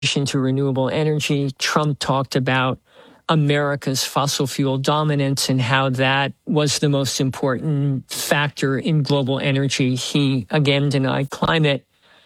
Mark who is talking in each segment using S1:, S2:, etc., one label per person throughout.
S1: to renewable energy. Trump talked about America's fossil fuel dominance and how that was the most important factor in global energy. He again denied climate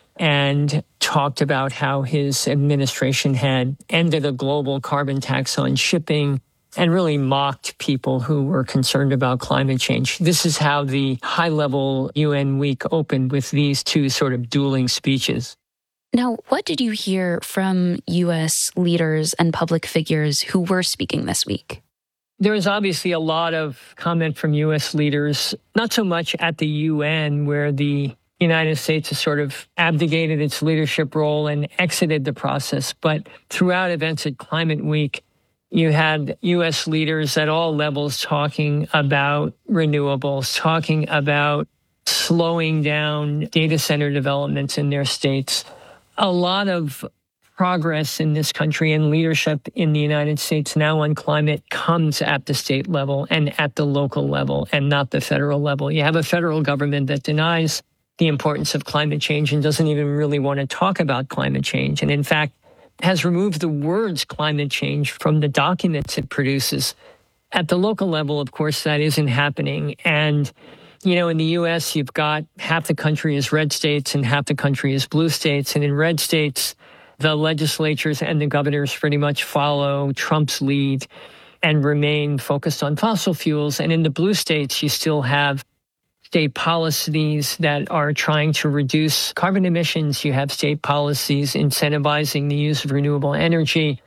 S1: and talked about how his administration had ended a global carbon tax on shipping and really mocked people who were concerned about climate change. This is how the high-level UN week opened, with these two sort of dueling speeches.
S2: Now, what did you hear from U.S. leaders and public figures who were speaking this week?
S1: There was obviously a lot of comment from U.S. leaders, not so much at the UN, where the United States has sort of abdicated its leadership role and exited the process, but throughout events at Climate Week, you had U.S. leaders at all levels talking about renewables, talking about slowing down data center developments in their states. A lot of progress in this country and leadership in the United States now on climate comes at the state level and at the local level and not the federal level. You have a federal government that denies the importance of climate change and doesn't even really want to talk about climate change. And in fact, has removed the words climate change from the documents it produces. At the local level, of course, that isn't happening. And, in the U.S., you've got half the country is red states and half the country is blue states. And in red states, the legislatures and the governors pretty much follow Trump's lead and remain focused on fossil fuels. And in the blue states, you still have state policies that are trying to reduce carbon emissions. You have state policies incentivizing the use of renewable energy.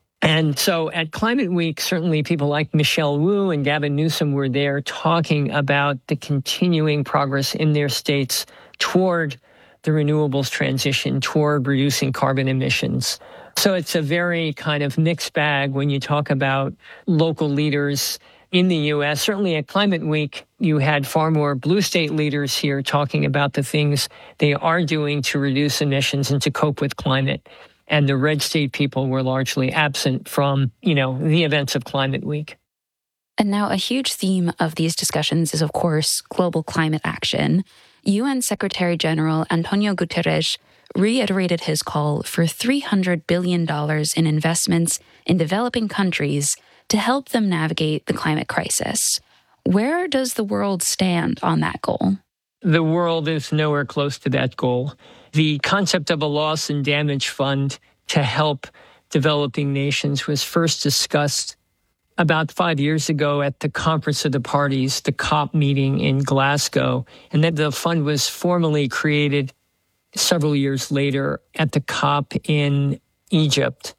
S1: And so at Climate Week, certainly people like Michelle Wu and Gavin Newsom were there talking about the continuing progress in their states toward the renewables transition, toward reducing carbon emissions. So it's a very kind of mixed bag when you talk about local leaders in the U.S. Certainly at Climate Week, you had far more blue state leaders here talking about the things they are doing to reduce emissions and to cope with climate. And the red state people were largely absent from, the events of Climate Week.
S2: And now a huge theme of these discussions is, of course, global climate action. UN Secretary General Antonio Guterres reiterated his call for $300 billion in investments in developing countries to help them navigate the climate crisis. Where does the world stand on that goal?
S1: The world is nowhere close to that goal. The concept of a loss and damage fund to help developing nations was first discussed about 5 years ago at the Conference of the Parties, the COP meeting in Glasgow. And then the fund was formally created several years later at the COP in Egypt.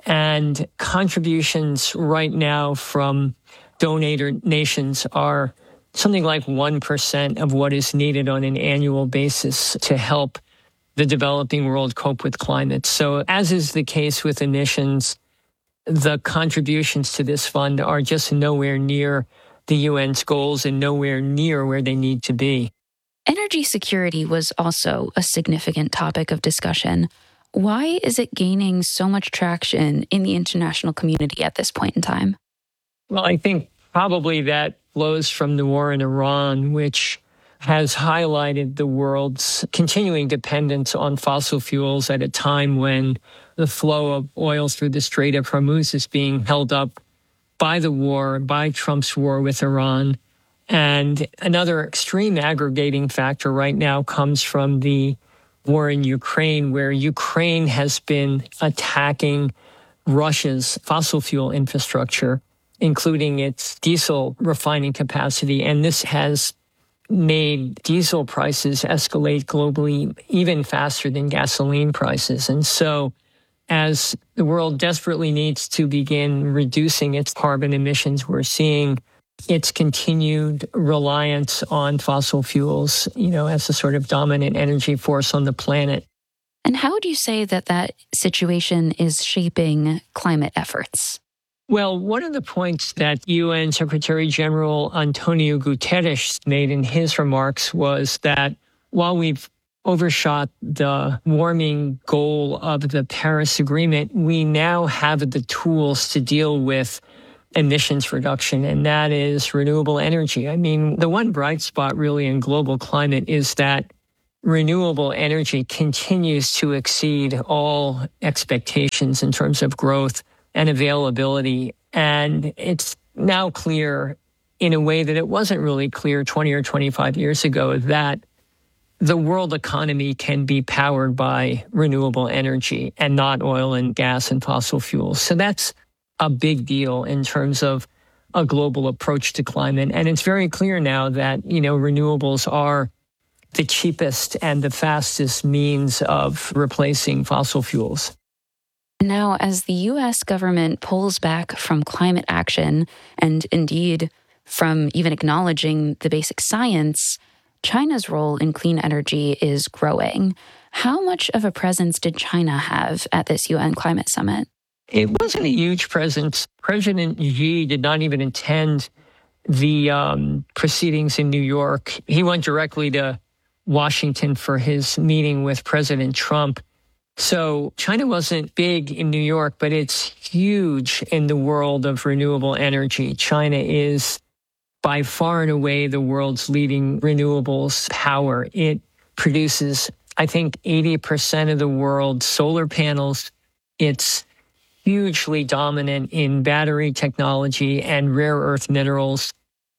S1: And contributions right now from donor nations are something like 1% of what is needed on an annual basis to help the developing world cope with climate. So as is the case with emissions, the contributions to this fund are just nowhere near the UN's goals and nowhere near where they need to be.
S2: Energy security was also a significant topic of discussion. Why is it gaining so much traction in the international community at this point in time?
S1: Well, I think probably that flows from the war in Iran, which has highlighted the world's continuing dependence on fossil fuels at a time when the flow of oil through the Strait of Hormuz is being held up by the war, by Trump's war with Iran. And another extreme aggregating factor right now comes from the war in Ukraine, where Ukraine has been attacking Russia's fossil fuel infrastructure, including its diesel refining capacity. And this has made diesel prices escalate globally even faster than gasoline prices. And so as the world desperately needs to begin reducing its carbon emissions, we're seeing its continued reliance on fossil fuels, as a sort of dominant energy force on the planet.
S2: And how would you say that situation is shaping climate efforts?
S1: Well, one of the points that UN Secretary General Antonio Guterres made in his remarks was that while we've overshot the warming goal of the Paris Agreement, we now have the tools to deal with emissions reduction, and that is renewable energy. I mean, the one bright spot really in global climate is that renewable energy continues to exceed all expectations in terms of growth and availability. And it's now clear in a way that it wasn't really clear 20 or 25 years ago that the world economy can be powered by renewable energy and not oil and gas and fossil fuels. So that's a big deal in terms of a global approach to climate. And it's very clear now that, renewables are the cheapest and the fastest means of replacing fossil fuels.
S2: Now, as the U.S. government pulls back from climate action and indeed from even acknowledging the basic science, China's role in clean energy is growing. How much of a presence did China have at this UN climate summit?
S1: It wasn't a huge presence. President Xi did not even attend the proceedings in New York. He went directly to Washington for his meeting with President Trump. So China wasn't big in New York, but it's huge in the world of renewable energy. China is by far and away the world's leading renewables power. It produces, I think, 80% of the world's solar panels. It's hugely dominant in battery technology and rare earth minerals.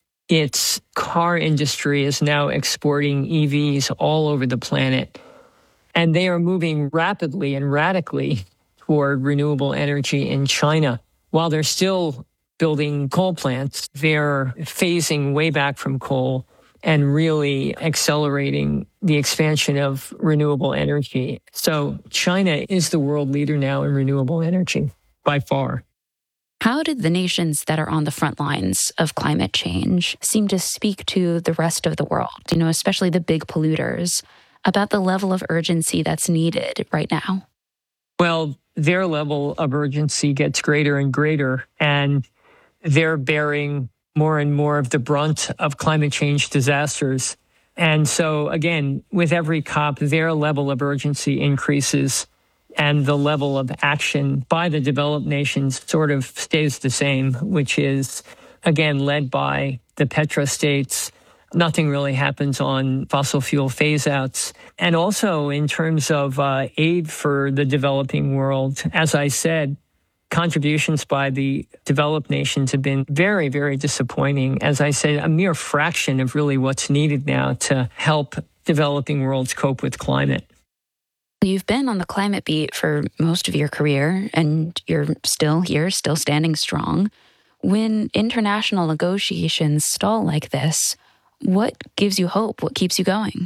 S1: Its car industry is now exporting EVs all over the planet. And they are moving rapidly and radically toward renewable energy in China. While they're still building coal plants, they're phasing way back from coal and really accelerating the expansion of renewable energy. So China is the world leader now in renewable energy by far.
S2: How did the nations that are on the front lines of climate change seem to speak to the rest of the world, especially the big polluters, about the level of urgency that's needed right now?
S1: Well, their level of urgency gets greater and greater, and they're bearing more and more of the brunt of climate change disasters. And so, again, with every COP, their level of urgency increases, and the level of action by the developed nations sort of stays the same, which is, again, led by the petrostates. Nothing really happens on fossil fuel phase-outs. And also in terms of aid for the developing world, as I said, contributions by the developed nations have been very, very disappointing. As I said, a mere fraction of really what's needed now to help developing worlds cope with climate.
S2: You've been on the climate beat for most of your career, and you're still here, still standing strong. When international negotiations stall like this, what gives you hope? What keeps you going?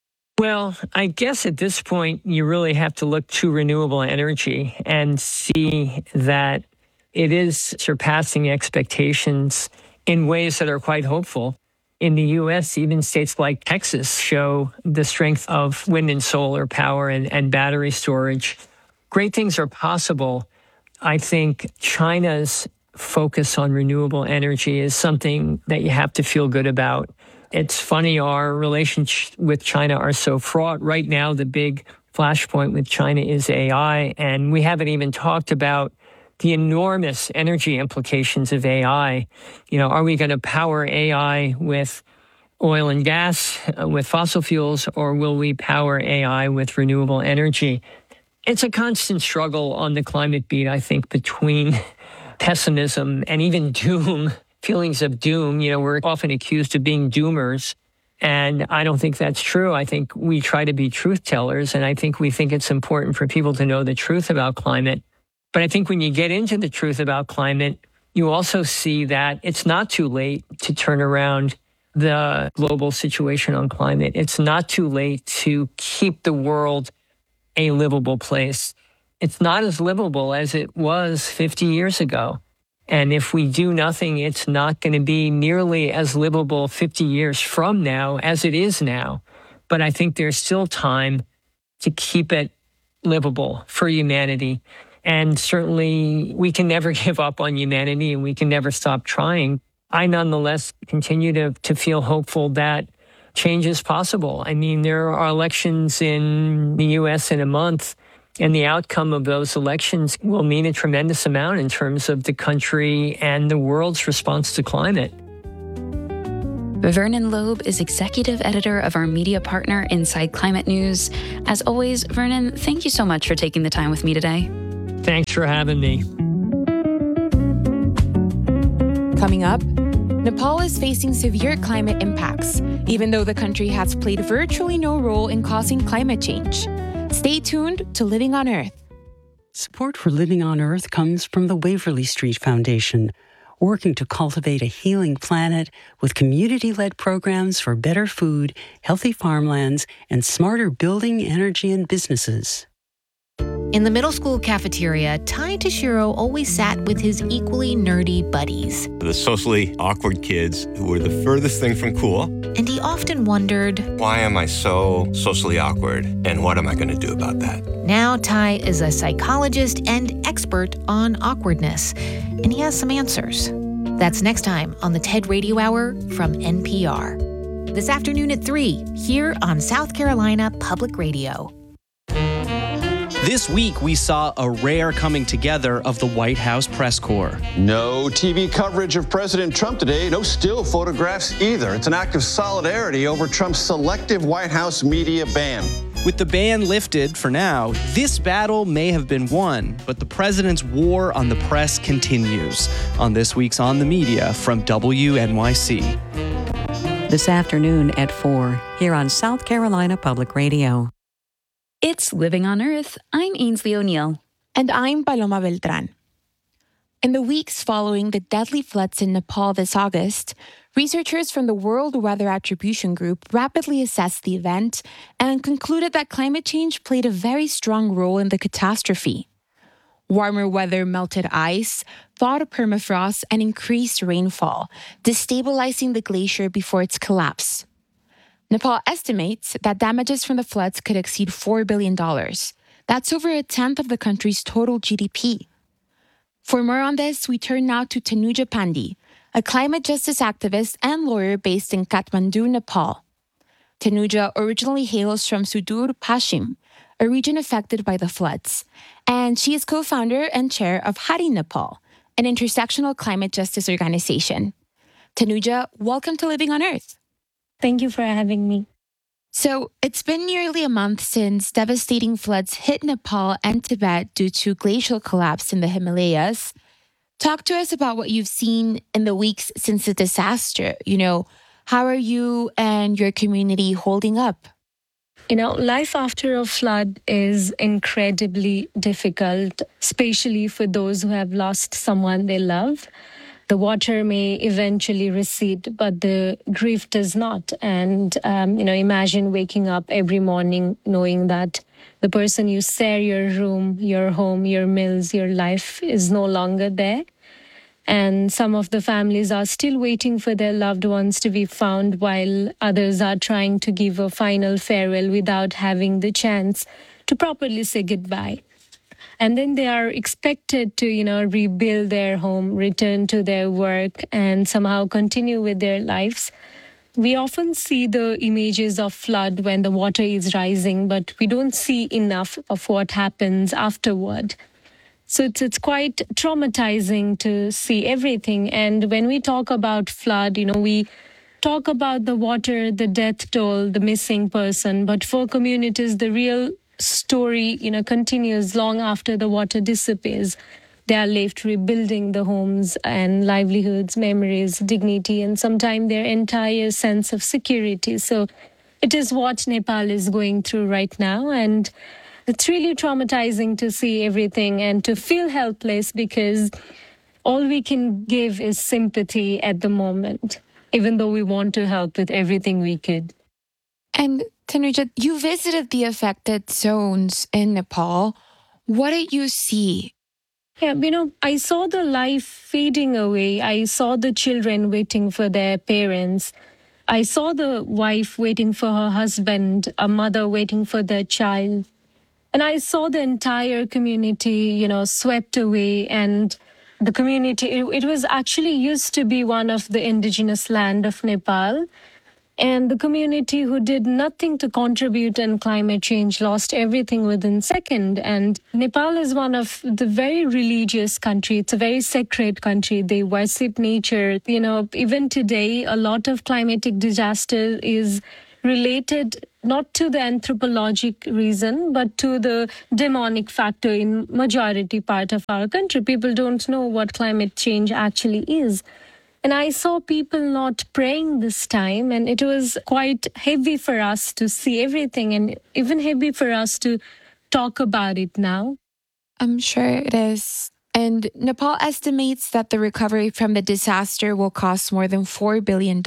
S1: Well, I guess at this point, you really have to look to renewable energy and see that it is surpassing expectations in ways that are quite hopeful. In the U.S., even states like Texas show the strength of wind and solar power and battery storage. Great things are possible. I think China's focus on renewable energy is something that you have to feel good about. It's funny, our relations with China are so fraught. Right now, the big flashpoint with China is AI, and we haven't even talked about the enormous energy implications of AI. Are we going to power AI with oil and gas, with fossil fuels, or will we power AI with renewable energy? It's a constant struggle on the climate beat, I think, between pessimism and even doom, feelings of doom. We're often accused of being doomers, and I don't think that's true. I think we try to be truth tellers, and I think we think it's important for people to know the truth about climate. But I think when you get into the truth about climate, you also see that it's not too late to turn around the global situation on climate. It's not too late to keep the world a livable place. It's not as livable as it was 50 years ago. And if we do nothing, it's not going to be nearly as livable 50 years from now as it is now. But I think there's still time to keep it livable for humanity. And certainly we can never give up on humanity, and we can never stop trying. I nonetheless continue to feel hopeful that change is possible. I mean, there are elections in the U.S. in a month, and the outcome of those elections will mean a tremendous amount in terms of the country and the world's response to climate.
S2: Vernon Loeb is executive editor of our media partner, Inside Climate News. As always, Vernon, thank you so much for taking the time with me today.
S1: Thanks for having me.
S3: Coming up, Nepal is facing severe climate impacts, even though the country has played virtually no role in causing climate change. Stay tuned to Living on Earth.
S4: Support for Living on Earth comes from the Waverly Street Foundation, working to cultivate a healing planet with community-led programs for better food, healthy farmlands, and smarter building, energy, and businesses.
S5: In the middle school cafeteria, Tai Toshiro always sat with his equally nerdy buddies.
S6: The socially awkward kids who were the furthest thing from cool.
S5: And he often wondered,
S6: why am I so socially awkward, and what am I going to do about that?
S5: Now Tai is a psychologist and expert on awkwardness, and he has some answers. That's next time on the TED Radio Hour from NPR. This afternoon at 3, here on South Carolina Public Radio.
S7: This week, we saw a rare coming together of the White House press corps.
S8: No TV coverage of President Trump today, no still photographs either. It's an act of solidarity over Trump's selective White House media ban.
S7: With the ban lifted for now, this battle may have been won, but the president's war on the press continues. On this week's On the Media from WNYC.
S9: This afternoon at 4, here on South Carolina Public Radio.
S2: It's Living on Earth. I'm Ainsley O'Neill.
S3: And I'm Paloma Beltran. In the weeks following the deadly floods in Nepal this August, researchers from the World Weather Attribution Group rapidly assessed the event and concluded that climate change played a very strong role in the catastrophe. Warmer weather melted ice, thawed permafrost, and increased rainfall, destabilizing the glacier before its collapse. Nepal estimates that damages from the floods could exceed $4 billion. That's over a tenth of the country's total GDP. For more on this, we turn now to Tanuja Pandey, a climate justice activist and lawyer based in Kathmandu, Nepal. Tanuja originally hails from Sudur Pashim, a region affected by the floods, and she is co-founder and chair of Hari Nepal, an intersectional climate justice organization. Tanuja, welcome to Living on Earth.
S10: Thank you for having me.
S3: So, it's been nearly a month since devastating floods hit Nepal and Tibet due to glacial collapse in the Himalayas. Talk to us about what you've seen in the weeks since the disaster. How are you and your community holding up?
S10: Life after a flood is incredibly difficult, especially for those who have lost someone they love. The water may eventually recede, but the grief does not. And, imagine waking up every morning knowing that the person you share your room, your home, your meals, your life is no longer there. And some of the families are still waiting for their loved ones to be found, while others are trying to give a final farewell without having the chance to properly say goodbye. And then they are expected to, rebuild their home, return to their work, and somehow continue with their lives. We often see the images of flood when the water is rising, but we don't see enough of what happens afterward. So it's quite traumatizing to see everything. And when we talk about flood, we talk about the water, the death toll, the missing person. But for communities, the real story, continues long after the water disappears. They are left rebuilding the homes and livelihoods, memories, dignity, and sometimes their entire sense of security. So it is what Nepal is going through right now. And it's really traumatizing to see everything and to feel helpless, because all we can give is sympathy at the moment, even though we want to help with everything we could.
S3: And Tanuja, you visited the affected zones in Nepal. What did you see?
S10: Yeah, I saw the life fading away. I saw the children waiting for their parents. I saw the wife waiting for her husband, a mother waiting for their child. And I saw the entire community, swept away. And the community, it was actually used to be one of the indigenous land of Nepal. And the community who did nothing to contribute in climate change lost everything within second. And Nepal is one of the very religious country. It's a very sacred country. They worship nature. Even today, a lot of climatic disaster is related not to the anthropologic reason, but to the demonic factor in majority part of our country. People don't know what climate change actually is. And I saw people not praying this time, and it was quite heavy for us to see everything, and even heavy for us to talk about it now.
S3: I'm sure it is. And Nepal estimates that the recovery from the disaster will cost more than $4 billion.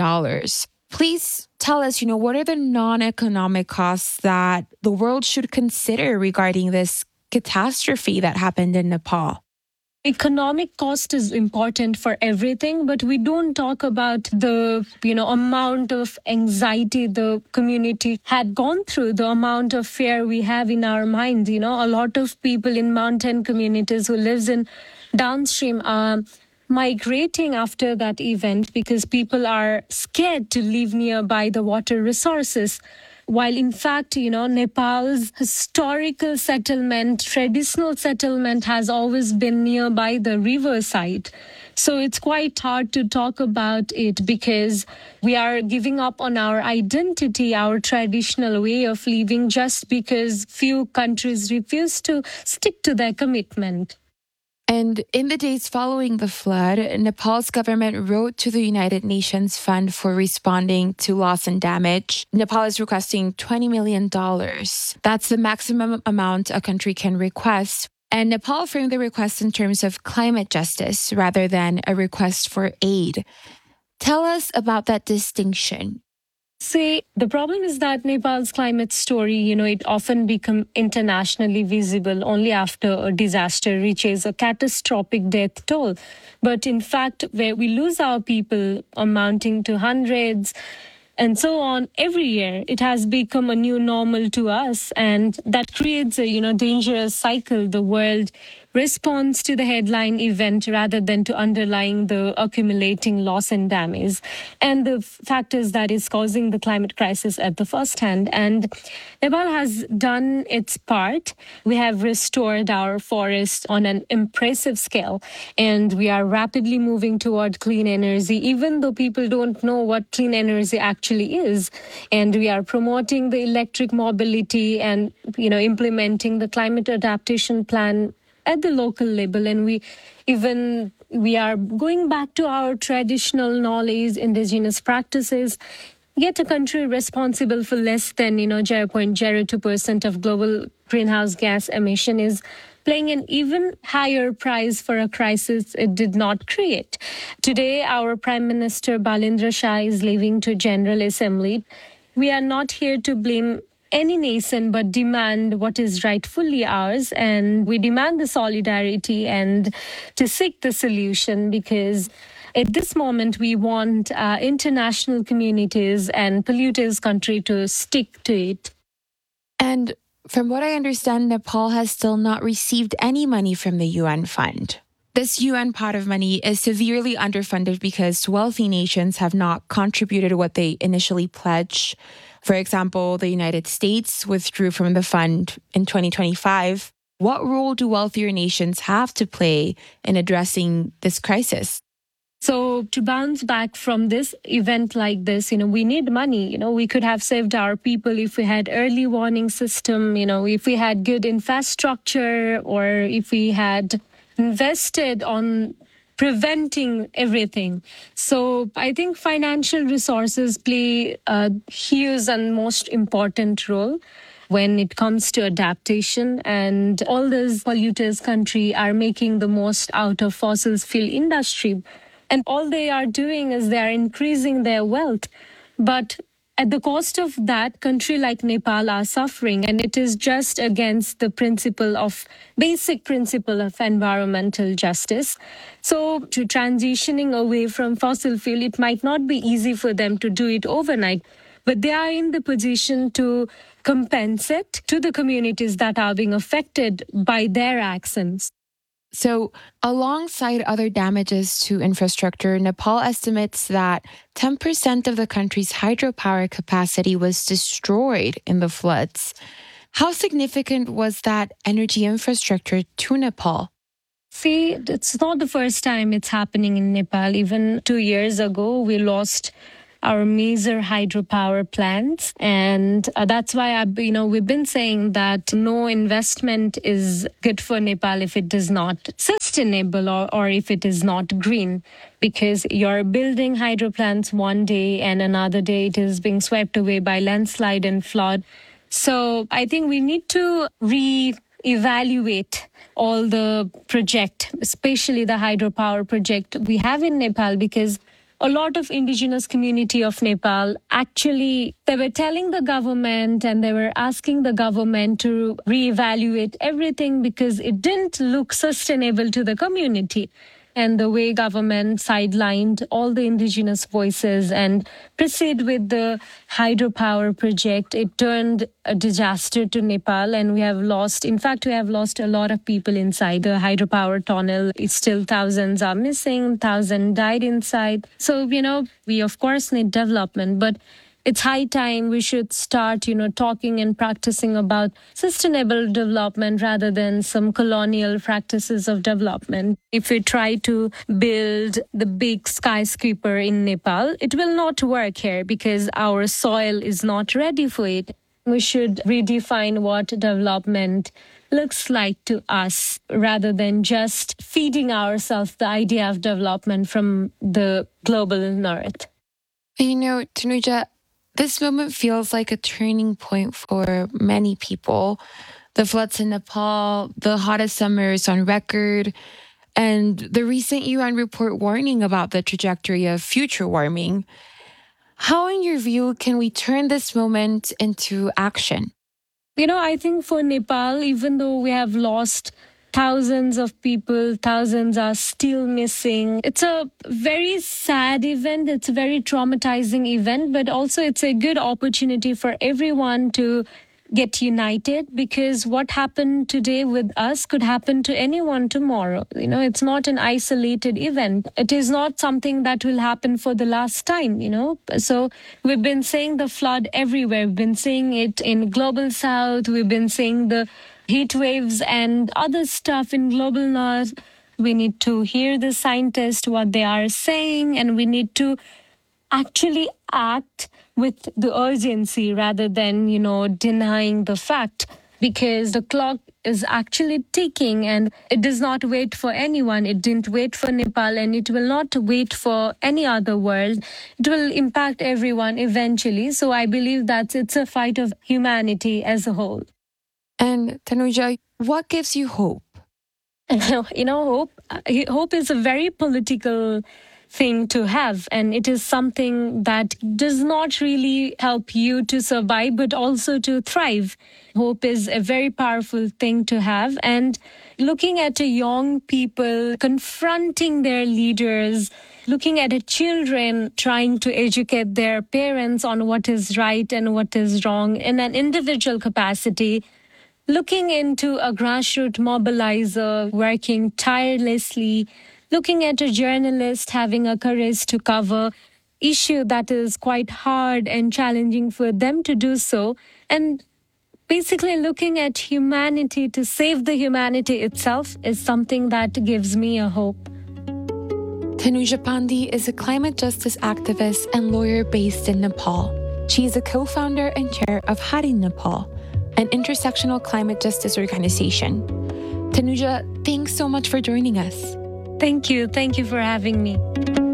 S3: Please tell us, what are the non-economic costs that the world should consider regarding this catastrophe that happened in Nepal?
S10: Economic cost is important for everything, but we don't talk about the amount of anxiety the community had gone through, the amount of fear we have in our mind. A lot of people in mountain communities who lives in downstream are migrating after that event because people are scared to live nearby the water resources. While in fact, Nepal's historical settlement, traditional settlement has always been nearby the riverside. So it's quite hard to talk about it because we are giving up on our identity, our traditional way of living, just because few countries refuse to stick to their commitment.
S3: And in the days following the flood, Nepal's government wrote to the United Nations Fund for Responding to Loss and Damage. Nepal is requesting $20 million. That's the maximum amount a country can request. And Nepal framed the request in terms of climate justice rather than a request for aid. Tell us about that distinction.
S10: See, the problem is that Nepal's climate story, it often becomes internationally visible only after a disaster reaches a catastrophic death toll. But in fact, where we lose our people amounting to hundreds and so on every year, it has become a new normal to us. And that creates a, dangerous cycle. The world responds to the headline event rather than to underlying the accumulating loss and damage and the factors that is causing the climate crisis at the first hand. And Nepal has done its part. We have restored our forests on an impressive scale, and we are rapidly moving toward clean energy, even though people don't know what clean energy actually is. And we are promoting the electric mobility and, implementing the climate adaptation plan at the local level, and we are going back to our traditional knowledge, indigenous practices. Yet a country responsible for less than 0.02% of global greenhouse gas emission is paying an even higher price for a crisis it did not create. Today, our Prime Minister Balendra Shah is leaving to General Assembly. We are not here to blame any nation but demand what is rightfully ours, and we demand the solidarity and to seek the solution, because at this moment we want international communities and polluters country to stick to it.
S3: And from what I understand, Nepal has still not received any money from the UN fund. This UN pot of money is severely underfunded because wealthy nations have not contributed what they initially pledged. For example, the United States withdrew from the fund in 2025. What role do wealthier nations have to play in addressing this crisis?
S10: So to bounce back from this event like this, we need money. We could have saved our people if we had early warning system, if we had good infrastructure, or if we had invested on preventing everything. So I think financial resources play a huge and most important role when it comes to adaptation, and all those polluters country are making the most out of fossil fuel industry. And all they are doing is they are increasing their wealth. But at the cost of that, country like Nepal are suffering, and it is just against the basic principle of environmental justice. So to transitioning away from fossil fuel, it might not be easy for them to do it overnight, but they are in the position to compensate to the communities that are being affected by their actions.
S3: So, alongside other damages to infrastructure, Nepal estimates that 10% of the country's hydropower capacity was destroyed in the floods. How significant was that energy infrastructure to Nepal?
S10: See, it's not the first time it's happening in Nepal. Even 2 years ago, we lost our major hydropower plants. And that's why, we've been saying that no investment is good for Nepal if it is not sustainable or if it is not green. Because you're building hydro plants one day and another day it is being swept away by landslide and flood. So I think we need to evaluate all the project, especially the hydropower project we have in Nepal, because a lot of indigenous community of Nepal, actually, they were telling the government and they were asking the government to reevaluate everything because it didn't look sustainable to the community. And the way government sidelined all the indigenous voices and proceed with the hydropower project, it turned a disaster to Nepal, and we have lost a lot of people inside the hydropower tunnel. It's still thousands are missing, 1,000 died inside. So, we of course need development, but it's high time we should start, talking and practicing about sustainable development rather than some colonial practices of development. If we try to build the big skyscraper in Nepal, it will not work here because our soil is not ready for it. We should redefine what development looks like to us rather than just feeding ourselves the idea of development from the global north.
S3: Tanuja, this moment feels like a turning point for many people. The floods in Nepal, the hottest summers on record, and the recent UN report warning about the trajectory of future warming. How, in your view, can we turn this moment into action?
S10: I think for Nepal, even though we have lost thousands of people, thousands are still missing. It's a very sad event. It's a very traumatizing event, but also it's a good opportunity for everyone to get united because what happened today with us could happen to anyone tomorrow. It's not an isolated event. It is not something that will happen for the last time, So we've been seeing the flood everywhere. We've been seeing it in Global South. We've been seeing the heat waves and other stuff in Global North. We need to hear the scientists, what they are saying, and we need to actually act with the urgency rather than, denying the fact, because the clock is actually ticking and it does not wait for anyone. It didn't wait for Nepal and it will not wait for any other world. It will impact everyone eventually. So I believe that it's a fight of humanity as a whole.
S3: And Tanuja, what gives you hope?
S10: Hope is a very political thing to have, and it is something that does not really help you to survive, but also to thrive. Hope is a very powerful thing to have, and looking at young people confronting their leaders, looking at children trying to educate their parents on what is right and what is wrong in an individual capacity, looking into a grassroots mobilizer working tirelessly, looking at a journalist having a courage to cover issue that is quite hard and challenging for them to do so, and basically looking at humanity to save the humanity itself is something that gives me a hope.
S3: Tanuja Pandey is a climate justice activist and lawyer based in Nepal. She is a co-founder and chair of Hari Nepal, an intersectional climate justice organization. Tanuja, thanks so much for joining us.
S10: Thank you. Thank you for having me.